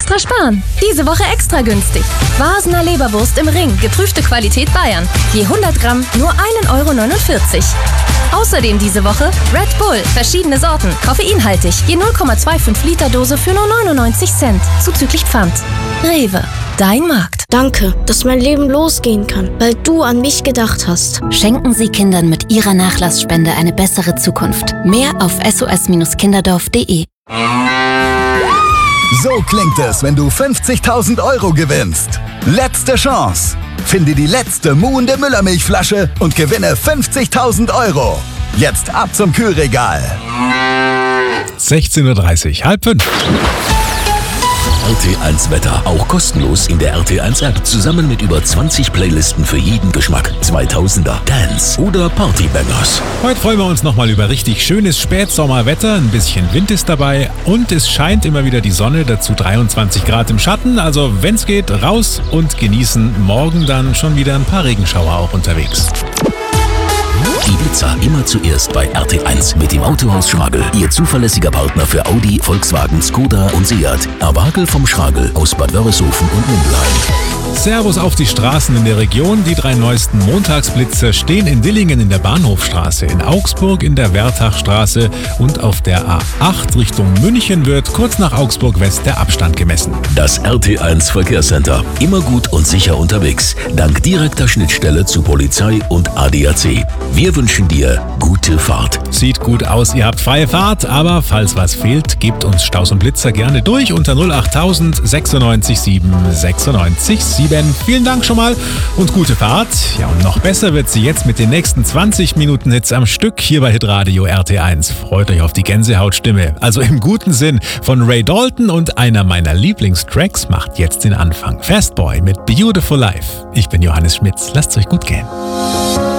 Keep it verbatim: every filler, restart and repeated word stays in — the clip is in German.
extra sparen. Diese Woche extra günstig. Vasener Leberwurst im Ring, geprüfte Qualität Bayern. Je hundert Gramm nur ein Euro neunundvierzig. Außerdem diese Woche Red Bull, verschiedene Sorten, koffeinhaltig, je null Komma fünfundzwanzig Liter Dose für nur neunundneunzig Cent, zuzüglich Pfand. Rewe, dein Markt. Danke, dass mein Leben losgehen kann, weil du an mich gedacht hast. Schenken Sie Kindern mit Ihrer Nachlassspende eine bessere Zukunft. Mehr auf s o s kinderdorf punkt d e. So klingt es, wenn du fünfzigtausend Euro gewinnst. Letzte Chance. Finde die letzte muhende Müllermilchflasche und gewinne fünfzigtausend Euro. Jetzt ab zum Kühlregal. sechzehn Uhr dreißig, halb fünf. R T eins Wetter, auch kostenlos in der R T eins App, zusammen mit über zwanzig Playlisten für jeden Geschmack. zweitausender, Dance oder Partybangers. Heute freuen wir uns nochmal über richtig schönes Spätsommerwetter, ein bisschen Wind ist dabei und es scheint immer wieder die Sonne, dazu dreiundzwanzig Grad im Schatten. Also wenn's geht, raus und genießen. Morgen dann schon wieder ein paar Regenschauer auch unterwegs. Ibiza immer zuerst bei R T eins mit dem Autohaus Schragel. Ihr zuverlässiger Partner für Audi, Volkswagen, Skoda und Seat. Erwagel vom Schragel aus Bad Wörishofen und Mindelheim. Servus auf die Straßen in der Region. Die drei neuesten Montagsblitzer stehen in Dillingen in der Bahnhofstraße, in Augsburg in der Wertachstraße und auf der A acht Richtung München wird kurz nach Augsburg West der Abstand gemessen. Das R T eins Verkehrscenter. Immer gut und sicher unterwegs. Dank direkter Schnittstelle zu Polizei und A D A C. Wir wünschen dir gute Fahrt. Sieht gut aus, ihr habt freie Fahrt, aber falls was fehlt, gebt uns Staus und Blitzer gerne durch unter null achttausend sechsundneunzig sieben sechsundneunzig sieben. Vielen Dank schon mal und gute Fahrt. Ja, und noch besser wird sie jetzt mit den nächsten zwanzig Minuten Hits am Stück hier bei Hitradio R T eins. Freut euch auf die Gänsehautstimme. Also im guten Sinn von Ray Dalton und einer meiner Lieblingstracks macht jetzt den Anfang. Fastboy mit Beautiful Life. Ich bin Johannes Schmitz. Lasst es euch gut gehen.